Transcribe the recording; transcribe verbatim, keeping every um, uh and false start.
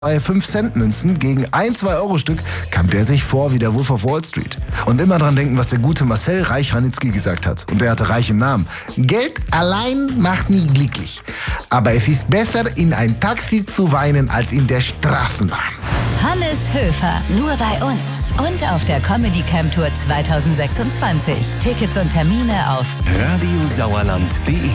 Bei fünf Cent Münzen gegen ein zwei Euro Stück kam der sich vor wie der Wolf of Wall Street. Und immer dran denken, was der gute Marcel Reich-Ranitzky gesagt hat. Und der hatte Reich im Namen. Geld allein macht nie glücklich. Aber es ist besser, in ein Taxi zu weinen, als in der Straßenbahn. Hannes Höfer, nur bei uns. Und auf der Comedy Camp Tour zwanzig sechsundzwanzig. Tickets und Termine auf radiosauerland punkt de.